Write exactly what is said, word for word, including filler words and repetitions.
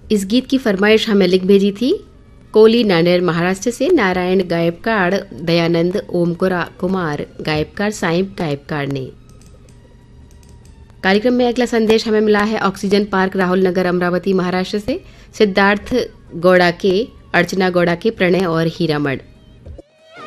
इस गीत की फरमाइश हमें लिख भेजी थी कोली नानेर महाराष्ट्र से नारायण गायककार, दयानंद ओम कुमार गायककार, साइब गायककार ने। कार्यक्रम में अगला संदेश हमें मिला है ऑक्सीजन पार्क, राहुल नगर, अमरावती महाराष्ट्र से सिद्धार्थ गौड़ा के, अर्चना गौड़ा के, प्रणय और हीरामण।